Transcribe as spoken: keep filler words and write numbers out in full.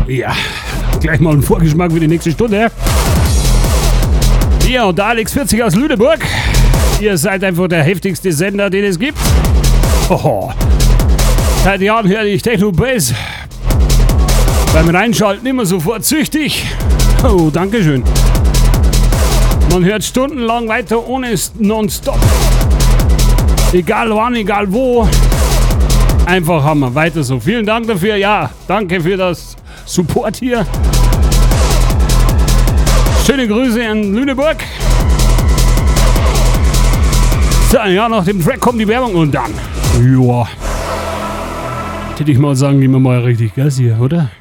Ja, gleich mal ein Vorgeschmack für die nächste Stunde. Hier und der Alex vierzig aus Lüneburg. Ihr seid einfach der heftigste Sender, den es gibt. Oh, seit Jahren höre ich Techno Bass. Beim Reinschalten immer sofort süchtig. Oh, dankeschön. Man hört stundenlang weiter ohne Nonstop. Egal wann, egal wo. Einfach Hammer. Weiter so. Vielen Dank dafür. Ja, danke für das Support hier. Schöne Grüße an Lüneburg. So, ja, nach dem Track kommt die Werbung und dann. Joa. Hätte ich mal sagen, gehen wir mal richtig Gas hier, oder?